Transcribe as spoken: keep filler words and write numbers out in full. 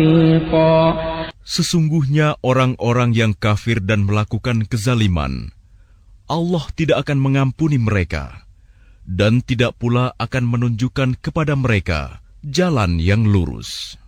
Sesungguhnya orang-orang yang kafir dan melakukan kezaliman, Allah tidak akan mengampuni mereka, dan tidak pula akan menunjukkan kepada mereka jalan yang lurus.